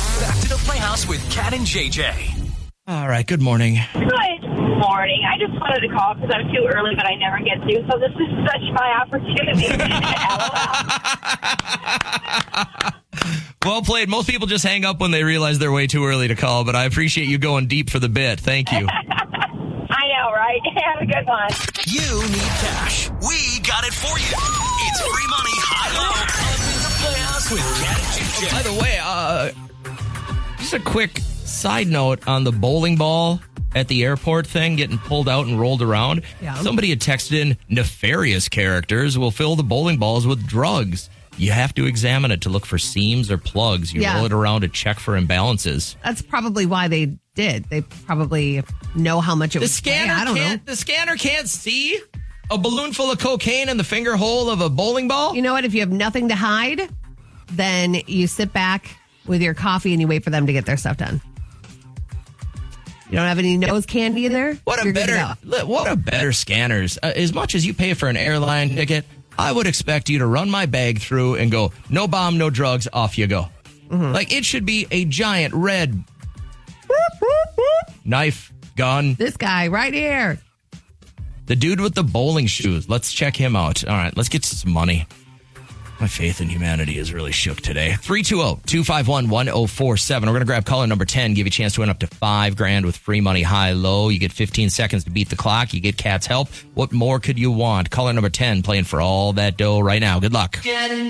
Back to the Playhouse with Kat and JJ. All right, good morning. Good morning. I just wanted to call because I'm too early, but I never get to. So this is such my opportunity. Well played. Most people just hang up when they realize they're way too early to call, but I appreciate you going deep for the bit. Thank you. I know, right? Have a good one. You need cash. We got it for you. It's free money, high-low, up in the Playhouse with Kat and JJ. By the way, just a quick side note on the bowling ball at the airport thing getting pulled out and rolled around. Yeah. Somebody had texted in, nefarious characters will fill the bowling balls with drugs. You have to examine it to look for seams or plugs. You roll it around to check for imbalances. That's probably why they did. They probably know how much it was. I don't know. The scanner can't see a balloon full of cocaine in the finger hole of a bowling ball? You know what? If you have nothing to hide, then you sit back with your coffee and you wait for them to get their stuff done. You don't have any nose candy in there? What a better scanners. As much as you pay for an airline ticket, I would expect you to run my bag through and go, no bomb, no drugs, off you go. Mm-hmm. Like, it should be a giant red knife, gun. This guy right here. The dude with the bowling shoes. Let's check him out. All right, let's get some money. My faith in humanity is really shook today. 320-251-1047. We're going to grab caller number 10, give you a chance to win up to $5,000 with free money high-low. You get 15 seconds to beat the clock. You get Kat's help. What more could you want? Caller number 10 playing for all that dough right now. Good luck.